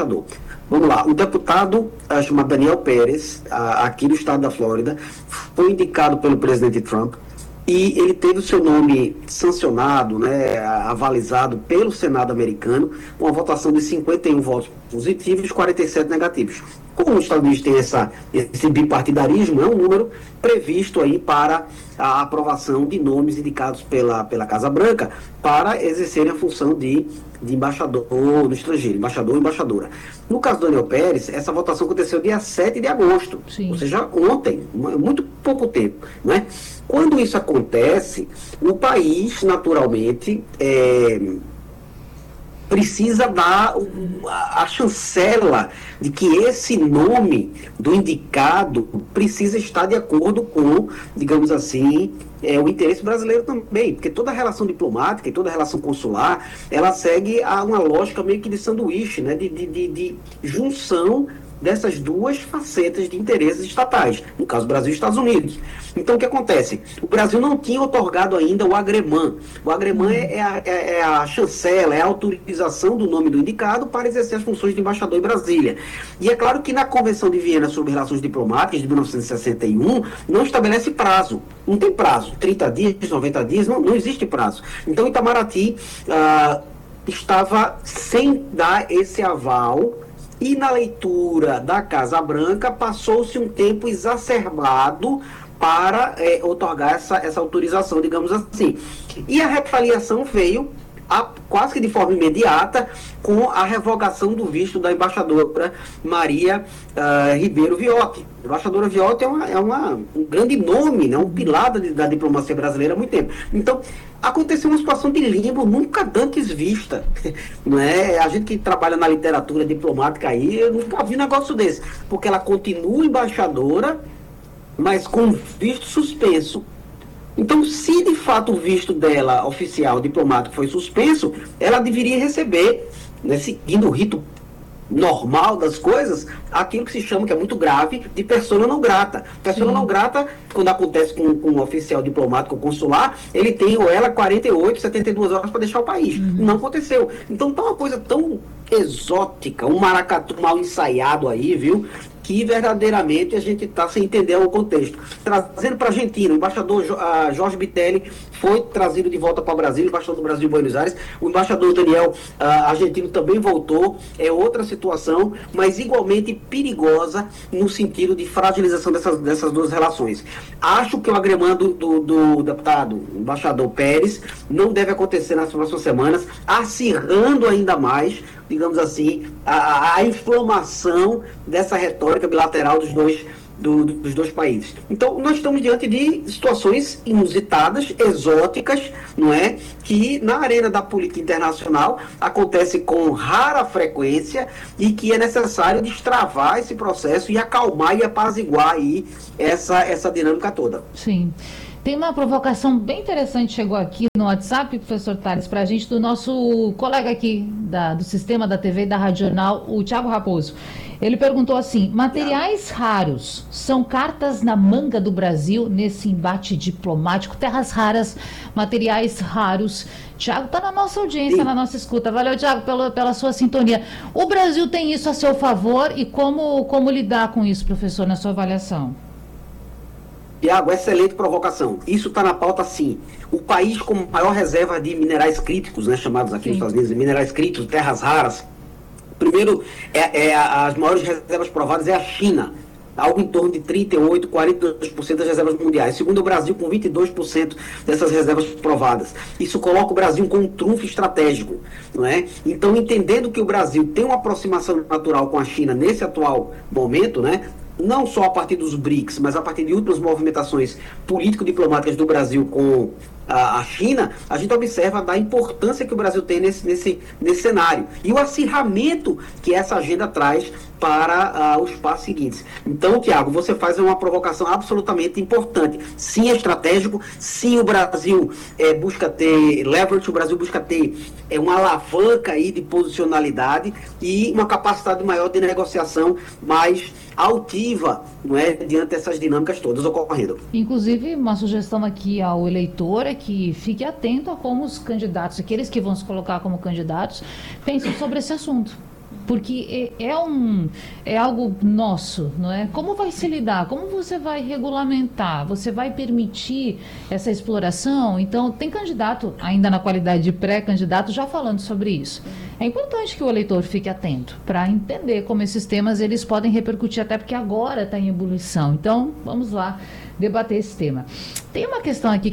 embaixador. Vamos lá, o deputado chamado Daniel Pérez, aqui do estado da Flórida, foi indicado pelo presidente Trump e ele teve o seu nome sancionado, né, avalizado pelo Senado americano, com uma votação de 51 votos positivos e 47 negativos. Como os Estados Unidos têm esse bipartidarismo, é um número previsto aí para a aprovação de nomes indicados pela Casa Branca para exercerem a função de embaixador no estrangeiro, embaixador ou embaixadora. No caso do Daniel Pérez, essa votação aconteceu dia 7 de agosto, Sim. ou seja, ontem, muito pouco tempo, né? Quando isso acontece, o país, naturalmente, precisa dar a chancela de que esse nome do indicado precisa estar de acordo com, digamos assim, o interesse brasileiro também, porque toda relação diplomática e toda relação consular, ela segue a uma lógica meio que de sanduíche, né, de junção dessas duas facetas de interesses estatais, no caso Brasil e Estados Unidos. Então, o que acontece? O Brasil não tinha otorgado ainda o agremã. O agremã é a chancela, é a autorização do nome do indicado para exercer as funções de embaixador em Brasília. E é claro que na Convenção de Viena sobre Relações Diplomáticas, de 1961, não estabelece prazo. Não tem prazo. 30 dias, 90 dias, não existe prazo. Então, Itamaraty estava sem dar esse aval. E na leitura da Casa Branca, passou-se um tempo exacerbado para otorgar essa autorização, digamos assim. E a retaliação veio quase que de forma imediata com a revogação do visto da embaixadora Maria Ribeiro Viotti. A embaixadora Viotti é um grande nome, né, um pilar da diplomacia brasileira há muito tempo. Então, aconteceu uma situação de limbo nunca antes vista. Não é? A gente que trabalha na literatura diplomática aí, eu nunca vi um negócio desse. Porque ela continua embaixadora, mas com visto suspenso. Então, se de fato o visto dela, oficial, diplomático, foi suspenso, ela deveria receber, né, seguindo o rito normal das coisas, aquilo que se chama, que é muito grave, de persona não grata. Persona não grata, quando acontece com um oficial diplomático ou consular, ele tem ou ela 48, 72 horas para deixar o país. Não aconteceu. Então tá uma coisa tão exótica, um maracatu mal ensaiado aí, viu? Que verdadeiramente a gente está sem entender o contexto. Trazendo para a Argentina, o embaixador Jorge Bitelli foi trazido de volta para o Brasil, embaixador do Brasil em Buenos Aires. O embaixador Daniel argentino também voltou. É outra situação, mas igualmente perigosa no sentido de fragilização dessas duas relações. Acho que o agremando do deputado, embaixador Pérez, não deve acontecer nas próximas semanas, acirrando ainda mais, digamos assim, a inflamação dessa retórica bilateral dos dois países. Então, nós estamos diante de situações inusitadas, exóticas, não é? Que na arena da política internacional acontece com rara frequência e que é necessário destravar esse processo e acalmar e apaziguar aí essa dinâmica toda. Sim. Tem uma provocação bem interessante, chegou aqui no WhatsApp, professor Tales, para a gente, do nosso colega aqui do Sistema da TV e da Rádio Jornal, o Thiago Raposo. Ele perguntou assim: materiais raros são cartas na manga do Brasil nesse embate diplomático? Terras raras, materiais raros. Thiago está na nossa audiência, sim, na nossa escuta. Valeu, Thiago, pela sua sintonia. O Brasil tem isso a seu favor e como lidar com isso, professor, na sua avaliação? Tiago, excelente provocação. Isso está na pauta, sim. O país com maior reserva de minerais críticos, né, chamados aqui nos Estados Unidos de minerais críticos, terras raras. Primeiro, as maiores reservas provadas é a China, algo em torno de 38%, 42% das reservas mundiais. Segundo, o Brasil com 22% dessas reservas provadas. Isso coloca o Brasil com um trunfo estratégico, não é? Então, entendendo que o Brasil tem uma aproximação natural com a China nesse atual momento, né, não só a partir dos BRICS, mas a partir de outras movimentações político-diplomáticas do Brasil com a China, a gente observa da importância que o Brasil tem nesse cenário e o acirramento que essa agenda traz para os passos seguintes. Então, Tiago, você faz uma provocação absolutamente importante. Sim, é estratégico, sim, o Brasil busca ter leverage, o Brasil busca ter uma alavanca aí de posicionalidade e uma capacidade maior de negociação mais altiva, não é, diante dessas dinâmicas todas ocorrendo. Inclusive, uma sugestão aqui ao eleitor é que fique atento a como os candidatos, aqueles que vão se colocar como candidatos, pensam sobre esse assunto. porque é algo nosso, não é? Como vai se lidar? Como você vai regulamentar? Você vai permitir essa exploração? Então, tem candidato, ainda na qualidade de pré-candidato, já falando sobre isso. É importante que o eleitor fique atento para entender como esses temas eles podem repercutir, até porque agora está em ebulição. Então, vamos lá debater esse tema. Tem uma questão aqui